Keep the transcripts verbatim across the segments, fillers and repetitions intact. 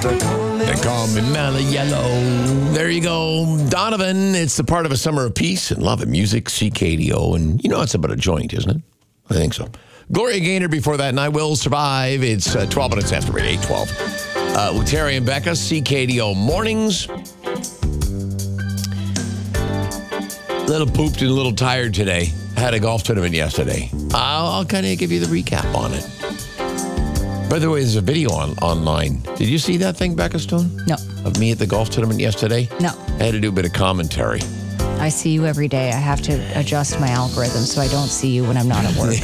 They call me Mellow Yellow. There you go. Donovan, it's the part of a summer of peace and love and music, C K D O. And you know it's about a joint, isn't it? I think so. Gloria Gaynor before that, and I Will Survive. It's uh, twelve minutes after eight twelve. Uh, with Terry and Becca, C K D O Mornings. A little pooped and a little tired today. Had a golf tournament yesterday. I'll, I'll kind of give you the recap on it. By the way, there's a video on online. Did you see that thing, Becca Stone? No. Of me at the golf tournament yesterday? No. I had to do a bit of commentary. I see you every day. I have to adjust my algorithm so I don't see you when I'm not at work.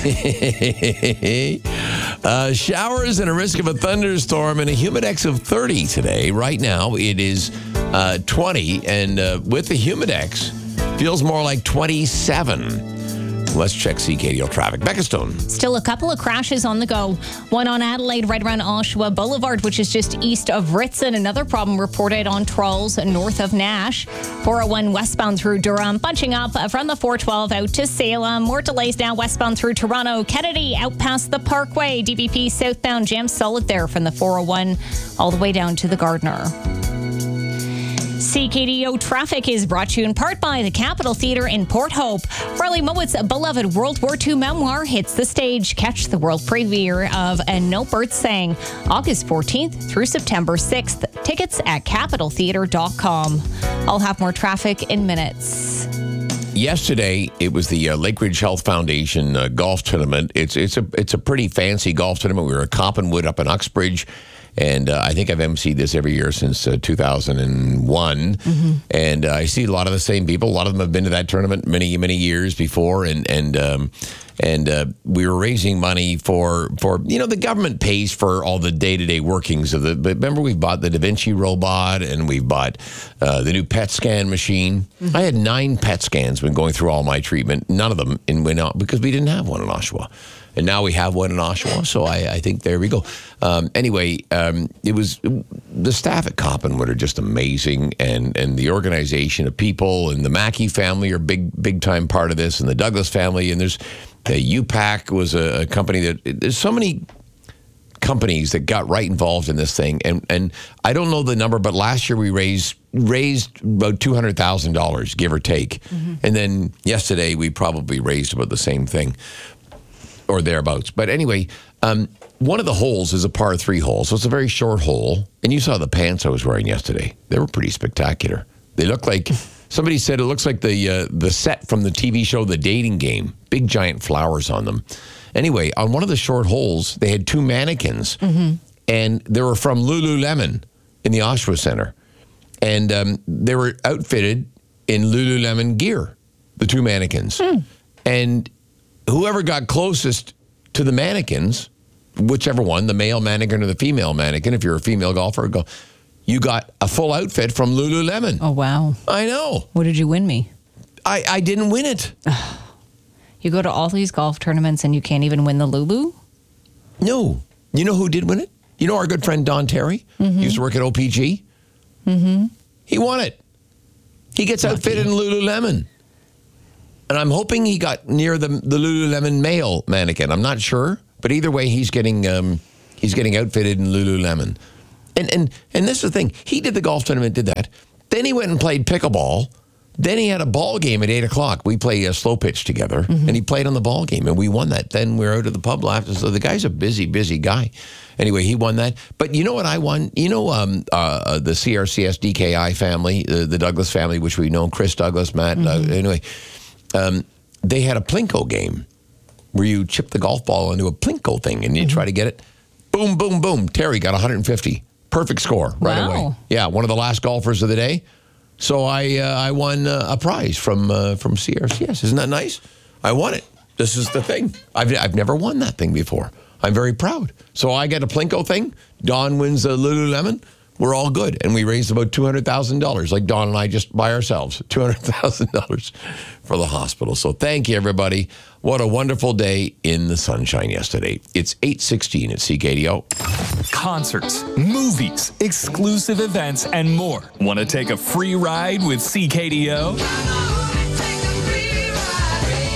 uh, showers and a risk of a thunderstorm and a Humidex of thirty today. Right now, it is uh, twenty, and uh, with the Humidex, feels more like twenty-seven. Let's check C K D O traffic. Becca Stone. Still a couple of crashes on the go. One on Adelaide, right around Oshawa Boulevard, which is just east of Ritson. Another problem reported on Trolls, north of Nash. four oh one westbound through Durham, bunching up from the four twelve out to Salem. More delays now westbound through Toronto. Kennedy out past the Parkway. D B P southbound jam solid there from the four oh one all the way down to the Gardner. C K D O traffic is brought to you in part by the Capitol Theatre in Port Hope. Riley Mowatt's beloved World War Two memoir hits the stage. Catch the world premiere of And No Birds Sang August fourteenth through September sixth. Tickets at capitol theatre dot com. I'll have more traffic in minutes. Yesterday, it was the uh, Lake Ridge Health Foundation uh, golf tournament. It's it's a it's a pretty fancy golf tournament. We were at Coppenwood up in Uxbridge. And uh, I think I've emceed this every year since uh, two thousand one. Mm-hmm. And uh, I see a lot of the same people. A lot of them have been to that tournament many, many years before. And and um, and uh, we were raising money for, for, you know, the government pays for all the day-to-day workings of the, but remember we bought the Da Vinci robot and we bought uh, the new P E T scan machine. Mm-hmm. I had nine P E T scans when going through all my treatment. None of them in went out because we didn't have one in Oshawa. And now we have one in Oshawa, so I, I think there we go. Um, anyway, um, it was the staff at Coppenwood are just amazing, and and the organization of people and the Mackey family are big big time part of this, and the Douglas family, and there's uh, U PAC was a, a company that there's so many companies that got right involved in this thing, and and I don't know the number, but last year we raised raised about two hundred thousand dollars, give or take, mm-hmm. and then yesterday we probably raised about the same thing. Or thereabouts. But anyway, um, one of the holes is a par three hole, so it's a very short hole. And you saw the pants I was wearing yesterday. They were pretty spectacular. They look like, somebody said it looks like the uh, the set from the T V show The Dating Game. Big giant flowers on them. Anyway, on one of the short holes, they had two mannequins. Mm-hmm. And they were from Lululemon in the Oshawa Center. And um, they were outfitted in Lululemon gear, the two mannequins. Mm. And whoever got closest to the mannequins, whichever one, the male mannequin or the female mannequin, if you're a female golfer, go, you got a full outfit from Lululemon. Oh, wow. I know. What did you win me? I, I didn't win it. You go to all these golf tournaments and you can't even win the Lulu? No. You know who did win it? You know our good friend Don Terry? Mm-hmm. He used to work at O P G? Mm-hmm. He won it. He gets Lucky. outfitted in Lululemon. And I'm hoping he got near the the Lululemon male mannequin. I'm not sure, but either way, he's getting um, he's getting outfitted in Lululemon. And and and this is the thing. He did the golf tournament, did that. Then he went and played pickleball. Then he had a ball game at eight o'clock. We play a slow pitch together, mm-hmm. and he played on the ball game, and we won that. Then we were out at the pub after. So the guy's a busy, busy guy. Anyway, he won that. But you know what I won? You know um, uh, the C R C S D K I family, uh, the Douglas family, which we know, Chris Douglas, Matt. Mm-hmm. Uh, anyway. Um, they had a Plinko game where you chip the golf ball into a Plinko thing and you mm-hmm. try to get it. Boom, boom, boom. Terry got one hundred fifty. Perfect score right wow. away. Yeah, one of the last golfers of the day. So I uh, I won uh, a prize from uh, from C R C S. Isn't that nice? I won it. This is the thing. I've I've never won that thing before. I'm very proud. So I get a Plinko thing. Don wins a Lululemon. We're all good. And we raised about two hundred thousand dollars, like Dawn and I just by ourselves, two hundred thousand dollars for the hospital. So thank you, everybody. What a wonderful day in the sunshine yesterday. It's eight sixteen at C K D O. Concerts, movies, exclusive events, and more. Want to take a free ride with C K D O?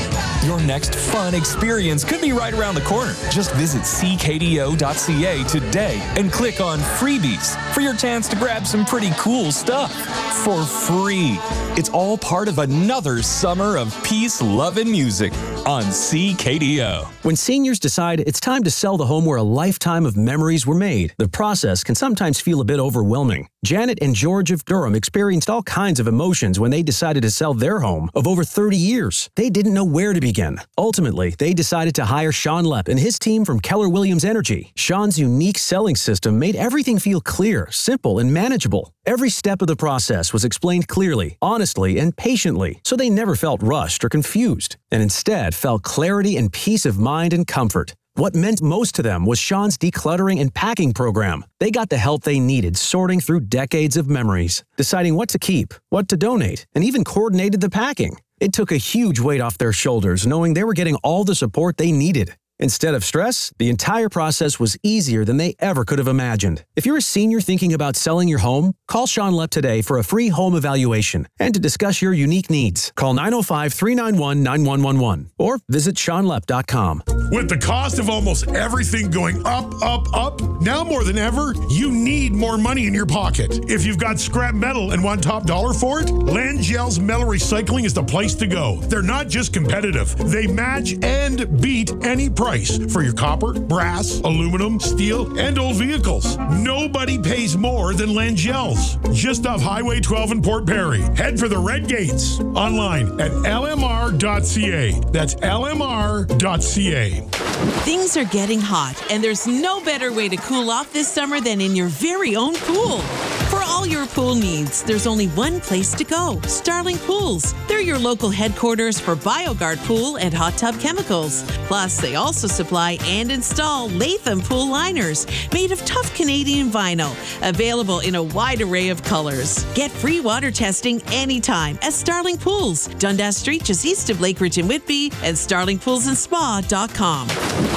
Your next fun experience could be right around the corner. Just visit c k d o dot c a today and click on Freebies for your chance to grab some pretty cool stuff for free. It's all part of another summer of peace, love, and music on C K D O. When seniors decide it's time to sell the home where a lifetime of memories were made, the process can sometimes feel a bit overwhelming. Janet and George of Durham experienced all kinds of emotions when they decided to sell their home of over thirty years. They didn't know where to begin. Ultimately, they decided to hire Sean Lepp and his team from Keller Williams Energy. Sean's unique selling system made everything feel clear, simple, and manageable. Every step of the process was explained clearly, honestly, and patiently, so they never felt rushed or confused, and instead felt clarity and peace of mind and comfort. What meant most to them was Sean's decluttering and packing program. They got the help they needed sorting through decades of memories, deciding what to keep, what to donate, and even coordinated the packing. It took a huge weight off their shoulders knowing they were getting all the support they needed. Instead of stress, the entire process was easier than they ever could have imagined. If you're a senior thinking about selling your home, call Sean Lepp today for a free home evaluation and to discuss your unique needs. Call nine oh five, three nine one, nine one one one or visit sean lepp dot com. With the cost of almost everything going up, up, up, now more than ever, you need more money in your pocket. If you've got scrap metal and want top dollar for it, Langell's Metal Recycling is the place to go. They're not just competitive, they match and beat any price for your copper, brass, aluminum, steel, and old vehicles. Nobody pays more than Langell's. Just off Highway twelve in Port Perry. Head for the Red Gates. Online at l m r dot c a. That's l m r dot c a. Things are getting hot, and there's no better way to cool off this summer than in your very own pool. For all your pool needs, there's only one place to go, Starling Pools. They're your local headquarters for BioGuard Pool and hot tub chemicals. Plus, they also supply and install Latham pool liners made of tough Canadian vinyl, available in a wide array of colors. Get free water testing anytime at Starling Pools, Dundas Street, just east of Lakeridge and Whitby, and starling pools and spa dot com.